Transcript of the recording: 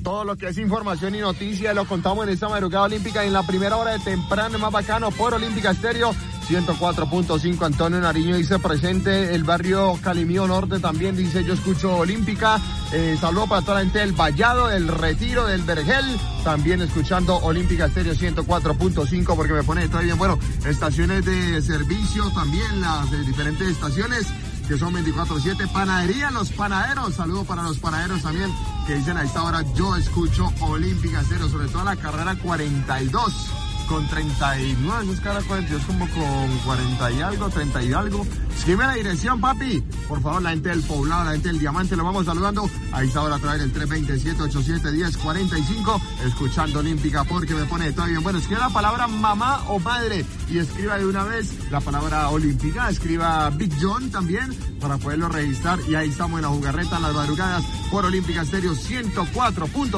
Todo lo que es información y noticias lo contamos en esta madrugada olímpica en la primera hora de temprano, más bacano, por Olímpica Estéreo 104.5. Antonio Nariño dice presente, el barrio Calimío Norte también dice yo escucho Olímpica. Saludo para toda la gente del Vallado, del Retiro, del Vergel, también escuchando Olímpica Estéreo 104.5 porque me pone todo bien. Bueno, estaciones de servicio también, las diferentes estaciones que son 24/7, panadería, los panaderos, saludo para los panaderos también, que dicen a esta hora, yo escucho Olímpica Estéreo, sobre todo la carrera 42, con 39, no es carrera 42, como con 40 y algo, 30 y algo. Escribe la dirección, papi, por favor, la gente del Poblado, la gente del Diamante, lo vamos saludando a esta hora a través del 327-87-10-45, escuchando Olímpica, porque me pone todo bien. Bueno, escribe la palabra mamá o madre, y escriba de una vez la palabra Olímpica, escriba Big John también, para poderlo registrar, y ahí estamos en la jugarreta, en las madrugadas, por Olímpica Estéreo 104.